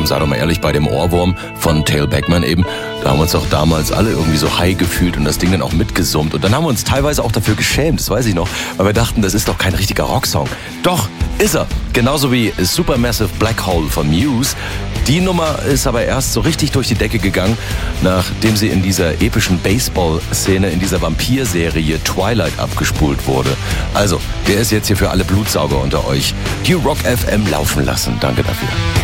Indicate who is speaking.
Speaker 1: komm, sei doch mal ehrlich, bei dem Ohrwurm von Tail Beckman eben, da haben wir uns doch damals alle irgendwie so high gefühlt und das Ding dann auch mitgesummt. Und dann haben wir uns teilweise auch dafür geschämt, das weiß ich noch, weil wir dachten, das ist doch kein richtiger Rocksong. Doch, ist er. Genauso wie Supermassive Black Hole von Muse. Die Nummer ist aber erst so richtig durch die Decke gegangen, nachdem sie in dieser epischen Baseball-Szene in dieser Vampir-Serie Twilight abgespult wurde. Also, der ist jetzt hier für alle Blutsauger unter euch. Die Rock FM laufen lassen. Danke dafür.